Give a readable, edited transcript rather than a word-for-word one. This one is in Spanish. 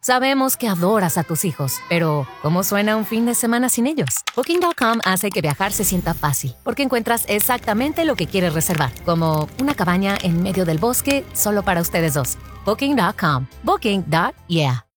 Sabemos que adoras a tus hijos, pero ¿cómo suena un fin de semana sin ellos? Booking.com hace que viajar se sienta fácil, porque encuentras exactamente lo que quieres reservar, como una cabaña en medio del bosque solo para ustedes dos. Booking.com. Booking.yeah.